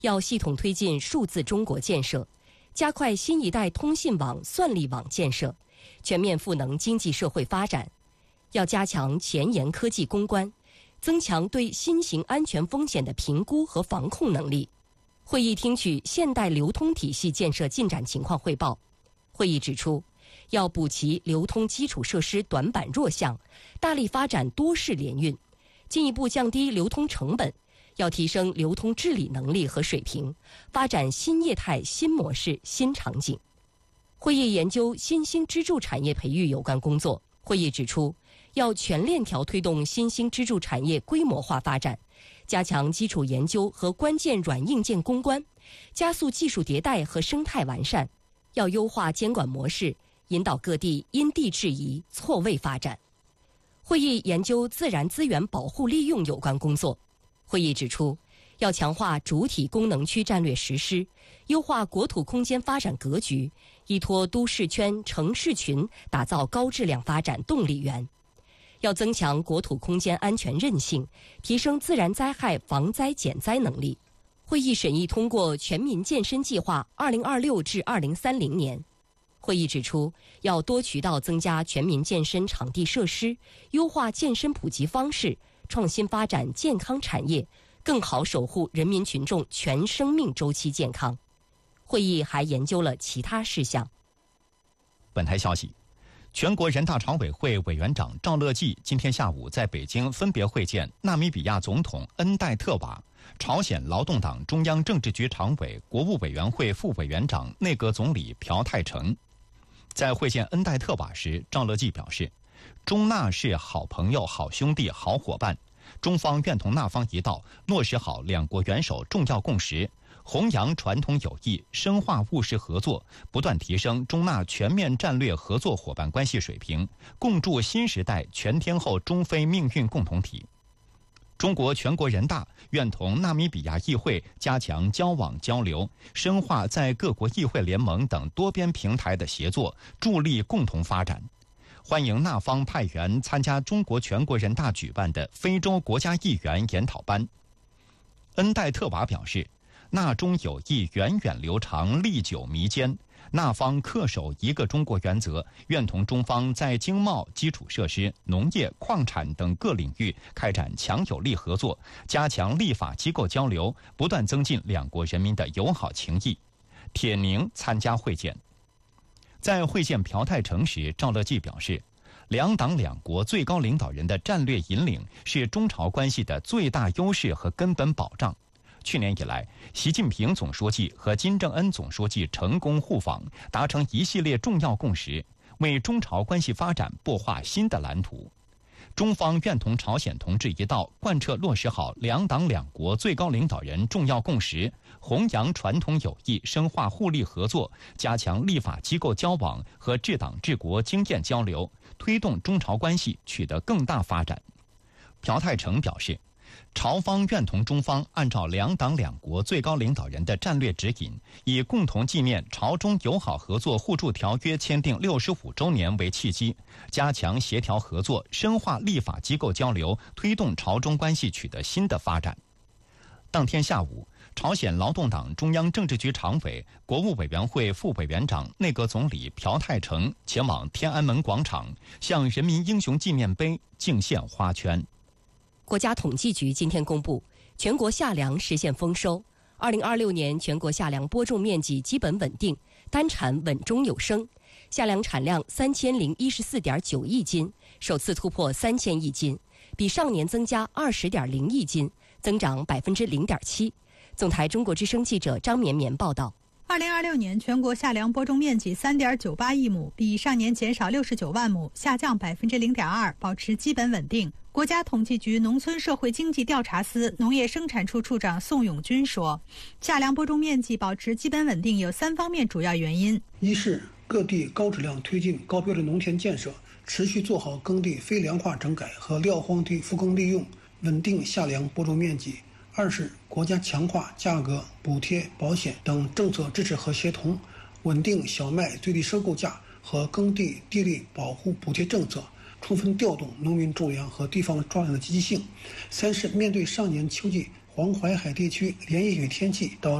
要系统推进数字中国建设，加快新一代通信网、算力网建设，全面赋能经济社会发展。要加强前沿科技攻关，增强对新型安全风险的评估和防控能力。会议听取现代流通体系建设进展情况汇报。会议指出，要补齐流通基础设施短板弱项，大力发展多式联运，进一步降低流通成本，要提升流通治理能力和水平，发展新业态、新模式、新场景。会议研究新兴支柱产业培育有关工作。会议指出，要全链条推动新兴支柱产业规模化发展，加强基础研究和关键软硬件攻关，加速技术迭代和生态完善。要优化监管模式，引导各地因地制宜、错位发展。会议研究自然资源保护利用有关工作。会议指出，要强化主体功能区战略实施，优化国土空间发展格局，依托都市圈、城市群，打造高质量发展动力源。要增强国土空间安全韧性，提升自然灾害防灾减灾能力。会议审议通过全民健身计划2026至2030年。会议指出，要多渠道增加全民健身场地设施，优化健身普及方式，创新发展健康产业，更好守护人民群众全生命周期健康。会议还研究了其他事项。 本台消息，全国人大常委会委员长赵乐际今天下午在北京分别会见纳米比亚总统恩戴特瓦、朝鲜劳动党中央政治局常委、国务委员会副委员长、内阁总理朴泰成。在会见恩戴特瓦时，赵乐际表示，中纳是好朋友、好兄弟、好伙伴，中方愿同纳方一道，落实好两国元首重要共识，弘扬传统友谊，深化务实合作，不断提升中纳全面战略合作伙伴关系水平，共筑新时代全天候中非命运共同体。中国全国人大愿同纳米比亚议会加强交往交流，深化在各国议会联盟等多边平台的协作，助力共同发展。欢迎纳方派员参加中国全国人大举办的非洲国家议员研讨班。恩戴特瓦表示，纳中友谊源远流长、历久弥坚，纳方恪守一个中国原则，愿同中方在经贸、基础设施、农业、矿产等各领域开展强有力合作，加强立法机构交流，不断增进两国人民的友好情谊。铁凝参加会见。在会见朴泰成时，赵乐际表示，两党两国最高领导人的战略引领是中朝关系的最大优势和根本保障。去年以来，习近平总书记和金正恩总书记成功互访，达成一系列重要共识，为中朝关系发展擘画新的蓝图。中方愿同朝鲜同志一道，贯彻落实好两党两国最高领导人重要共识，弘扬传统友谊，深化互利合作，加强立法机构交往和治党治国经验交流，推动中朝关系取得更大发展。朴泰成表示，朝方愿同中方按照两党两国最高领导人的战略指引，以共同纪念朝中友好合作互助条约签订65周年为契机，加强协调合作，深化立法机构交流，推动朝中关系取得新的发展。当天下午，朝鲜劳动党中央政治局常委、国务委员会副委员长、内阁总理朴泰成前往天安门广场，向人民英雄纪念碑敬献花圈。 国家统计局今天公布，全国夏粮实现丰收。2026年全国夏粮播种面积基本稳定，单产稳中有升，夏粮产量3014.9亿斤，首次突破3000亿斤，比上年增加20.0亿斤，增长0.7%。总台中国之声记者张绵绵报道。 2026年全国夏粮播种面积3.98亿亩，比上年减少69万亩，下降0.2%，保持基本稳定。国家统计局农村社会经济调查司农业生产处处长宋永军说，夏粮播种面积保持基本稳定有3方面主要原因： 一是各地高质量推进高标准农田建设，持续做好耕地非粮化整改和撂荒地复耕利用，稳定夏粮播种面积；二是国家强化价格、补贴、保险等政策支持和协同，稳定小麦最低收购价和耕地地力保护补贴政策，充分调动农民种粮和地方庄园的积极性；三是面对上年秋季黄淮海地区连夜雨天气导